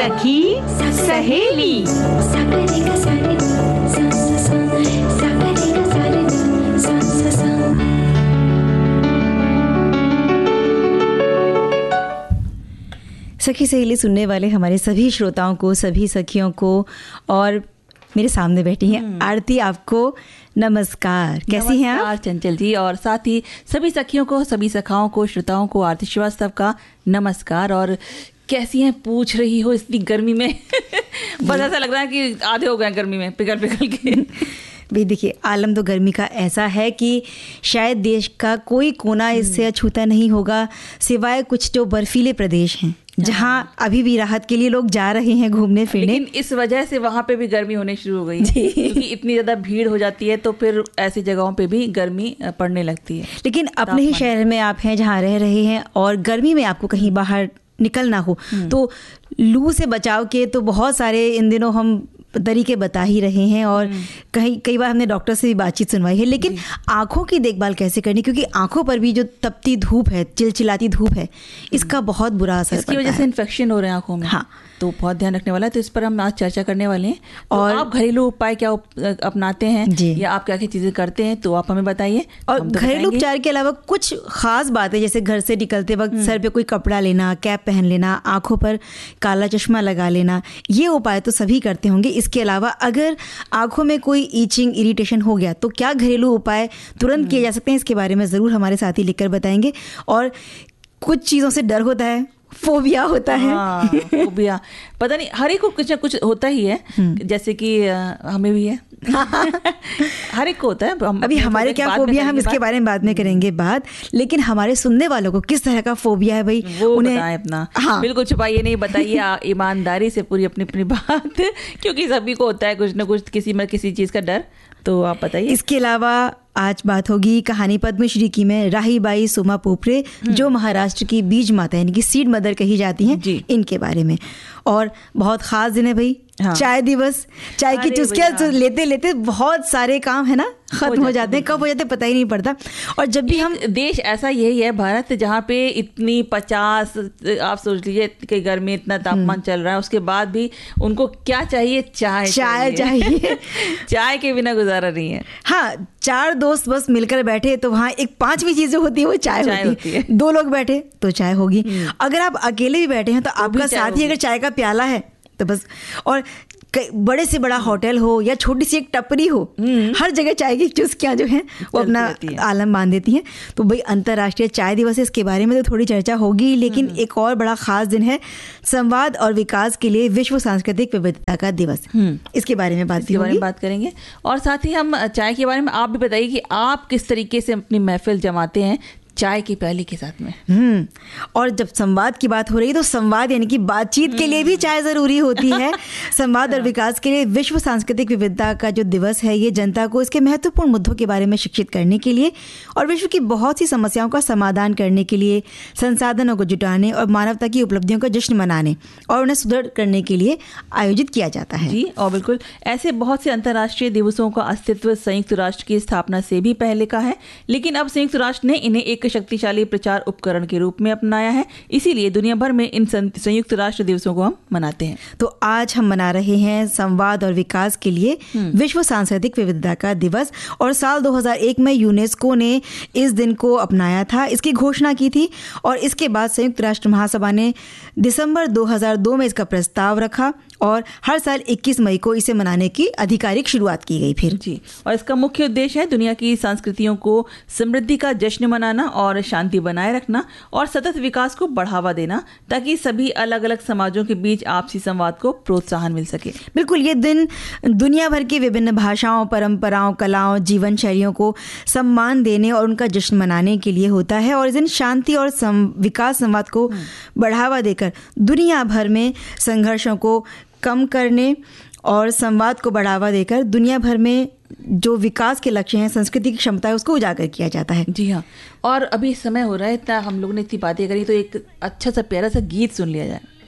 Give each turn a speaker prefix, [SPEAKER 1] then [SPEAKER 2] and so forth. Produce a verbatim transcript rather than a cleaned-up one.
[SPEAKER 1] सखी सहेली।
[SPEAKER 2] सखी सहेली सुनने वाले हमारे सभी श्रोताओं को, सभी सखियों को, और मेरे सामने बैठी हैं आरती, आपको नमस्कार। कैसी हैं आप?
[SPEAKER 3] चंचल जी, और साथ ही सभी सखियों को, सभी सखाओं को, श्रोताओं को आरती श्रीवास्तव का नमस्कार। और कैसी हैं पूछ रही हो इतनी गर्मी में? बस ऐसा लग रहा है कि आधे हो गए गर्मी में पिघल पिघल के।
[SPEAKER 2] भाई देखिए, आलम तो गर्मी का ऐसा है कि शायद देश का कोई कोना इससे अछूता नहीं होगा, सिवाय कुछ जो बर्फीले प्रदेश हैं जहाँ अभी भी राहत के लिए लोग जा रहे हैं घूमने फिरने।
[SPEAKER 3] लेकिन इस वजह से वहाँ पे भी गर्मी होने शुरू हो गई है, क्योंकि इतनी ज़्यादा भीड़ हो जाती है, तो फिर ऐसी जगहों पे भी गर्मी पड़ने लगती है।
[SPEAKER 2] लेकिन अपने ही शहर में आप हैं जहाँ रह रहे हैं और गर्मी में आपको कहीं बाहर निकलना हो, तो लू से बचाव के तो बहुत सारे इन दिनों हम तरीके बता ही रहे हैं, और कहीं कई बार हमने डॉक्टर से भी बातचीत सुनवाई है। लेकिन आंखों की देखभाल कैसे करनी, क्योंकि आंखों पर भी जो तपती धूप है, चिलचिलाती धूप है, इसका बहुत बुरा असर
[SPEAKER 3] इसकी वजह से इन्फेक्शन हो रहे हैं आंखों में। हाँ, तो बहुत ध्यान रखने वाला है। तो इस पर हम आज चर्चा करने वाले हैं। और तो आप घरेलू उपाय क्या अपनाते हैं या आप क्या क्या चीजें करते हैं, तो आप हमें बताइए।
[SPEAKER 2] और घरेलू उपचार के अलावा कुछ खास बातें, जैसे घर से निकलते वक्त सर पे कोई कपड़ा लेना, कैप पहन लेना, आंखों पर काला चश्मा लगा लेना, ये उपाय तो सभी करते होंगे। इसके अलावा अगर आंखों में कोई ईचिंग, इरिटेशन हो गया, तो क्या घरेलू उपाय तुरंत किए जा सकते हैं, इसके बारे में ज़रूर हमारे साथी लिखकर बताएंगे। और कुछ चीज़ों से डर होता है, फोबिया होता है।
[SPEAKER 3] हाँ, फोबिया पता नहीं, हर एक को कुछ ना कुछ होता ही है, जैसे कि हमें भी है। हर एक को होता है। हम
[SPEAKER 2] अभी हमारे क्या फोबिया, हम इसके बारे में बाद में करेंगे बात। लेकिन हमारे सुनने वालों को किस तरह का फोबिया है भाई,
[SPEAKER 3] वो उन्हें बताएं अपना। हाँ, बिल्कुल छुपाइए नहीं, बताइए ईमानदारी से पूरी अपनी अपनी बात, क्योंकि सभी को होता है कुछ ना कुछ, किसी में किसी चीज़ का डर। तो आप बताइए।
[SPEAKER 2] इसके अलावा आज बात होगी कहानी पद्मश्री की में राहीबाई सोमा पोपरे, जो महाराष्ट्र की बीज माता यानी कि सीड मदर कही जाती हैं, इनके बारे में। और बहुत खास दिन है भाई, हाँ। चाय दिवस। चाय की चुस्कियां तो लेते लेते बहुत सारे काम है ना खत्म हो जाते हैं, कब हो जाते हैं पता ही नहीं पड़ता। और जब भी हम
[SPEAKER 3] देश ऐसा यही है भारत, जहाँ पे इतनी पचास, आप सोच लीजिए कि घर में इतना तापमान चल रहा है, उसके बाद भी उनको क्या चाहिए? चाय
[SPEAKER 2] चाय चाहिए।
[SPEAKER 3] चाय के बिना गुजारा नहीं है।
[SPEAKER 2] हाँ, चार दोस्त बस मिलकर बैठे तो वहाँ एक पांचवी चीज जो होती है वो चाय, चाय होती, होती है। दो लोग बैठे तो चाय होगी। अगर आप अकेले भी बैठे हैं तो, तो आपका साथी अगर चाय का प्याला है तो बस। और बड़े से बड़ा होटल हो या छोटी सी एक टपरी हो, हर जगह चाय की चुस्कियां जो हैं वो अपना आलम बांध देती हैं। तो भाई अंतर्राष्ट्रीय चाय दिवस है, इसके बारे में तो थोड़ी चर्चा होगी। लेकिन एक और बड़ा खास दिन है संवाद और विकास के लिए विश्व सांस्कृतिक विविधता का दिवस। इसके बारे में बात
[SPEAKER 3] इसके बारे में बात करेंगे। और साथ ही हम चाय के बारे में आप भी बताइए कि आप किस तरीके से अपनी महफिल जमाते हैं चाय की प्याली के साथ में।
[SPEAKER 2] हम्म और जब संवाद की बात हो रही है तो संवाद यानी कि बातचीत के लिए भी चाय जरूरी होती है। संवाद और विकास के लिए विश्व सांस्कृतिक विविधता का जो दिवस है, ये जनता को इसके महत्वपूर्ण मुद्दों के बारे में शिक्षित करने के लिए और विश्व की बहुत सी समस्याओं का समाधान करने के लिए, संसाधनों को जुटाने और मानवता की उपलब्धियों का जश्न मनाने और उन्हें सुदृढ़ करने के लिए आयोजित किया जाता है।
[SPEAKER 3] जी, और बिल्कुल ऐसे बहुत से अंतर्राष्ट्रीय दिवसों का अस्तित्व संयुक्त राष्ट्र की स्थापना से भी पहले का है, लेकिन अब संयुक्त राष्ट्र ने इन्हें एक शक्तिशाली प्रचार उपकरण के रूप में अपनाया है। इसीलिए दुनिया भर में इन संयुक्त राष्ट्र दिवसों को हम मनाते हैं।
[SPEAKER 2] तो आज हम मना रहे हैं संवाद और विकास के लिए विश्व सांस्कृतिक विविधता का दिवस। और साल दो हज़ार एक में यूनेस्को ने इस दिन को अपनाया था, इसकी घोषणा की थी। और इसके बाद संयुक्त राष्ट्र महासभा ने दिसंबर दो हज़ार दो में इसका प्रस्ताव रखा और हर साल इक्कीस मई को इसे मनाने की आधिकारिक शुरुआत की गई फिर।
[SPEAKER 3] जी, और इसका मुख्य उद्देश्य है दुनिया की संस्कृतियों को समृद्धि का जश्न मनाना और शांति बनाए रखना और सतत विकास को बढ़ावा देना, ताकि सभी अलग अलग समाजों के बीच आपसी संवाद को प्रोत्साहन मिल सके।
[SPEAKER 2] बिल्कुल, ये दिन दुनिया भर की विभिन्न भाषाओं, परंपराओं, कलाओं, जीवन शैलियों को सम्मान देने और उनका जश्न मनाने के लिए होता है। और इस दिन शांति और सम, विकास संवाद को बढ़ावा देकर दुनिया भर में संघर्षों को कम करने और संवाद को बढ़ावा देकर दुनिया भर में जो विकास के लक्ष्य हैं, संस्कृति की क्षमता है, उसको उजागर किया जाता है।
[SPEAKER 3] जी हाँ, और अभी समय हो रहा है, इतना हम लोग ने इतनी बातें करी, तो एक अच्छा सा प्यारा सा गीत सुन लिया जाए।